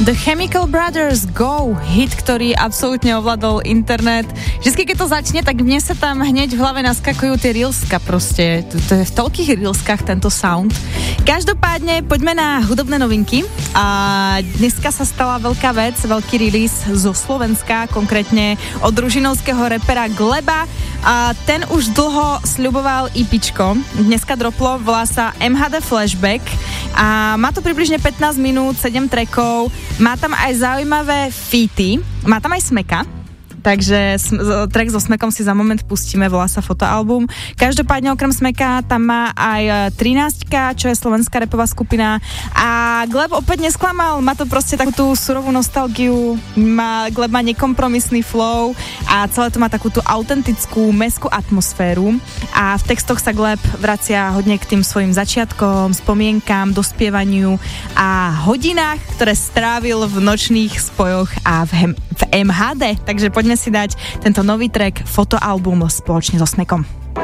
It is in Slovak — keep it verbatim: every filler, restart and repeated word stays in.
The Chemical Brothers Go, hit, ktorý absolútne ovládol internet. Vždycky, keď to začne, tak mne sa tam hneď v hlave naskakujú tie reelska proste. To, to je v toľkých reelskách tento sound. Každopádne poďme na hudobné novinky. A dneska sa stala veľká vec, veľký release zo Slovenska, konkrétne od družinovského repera Gleba. A ten už dlho sľuboval IPčko. Dneska droplo, volá sa em há dé Flashback a má to približne pätnásť minút, sedem trackov. Má tam aj zaujímavé featy, má tam aj Smeka, takže track so Smekom si za moment pustíme, volá sa Fotoalbum. Každopádne okrem Smeka tam má aj trináctka, čo je slovenská rapová skupina a Gleb opäť nesklamal, má to proste takú tú surovú nostalgiu, má, Gleb má nekompromisný flow a celé to má takú tú autentickú mestskú atmosféru a v textoch sa Gleb vracia hodne k tým svojim začiatkom, spomienkam, dospievaniu a hodinách, ktoré strávil v nočných spojoch a v, hem, v em há dé, takže poďme si dať tento nový track Fotoalbum spoločne so Smekom.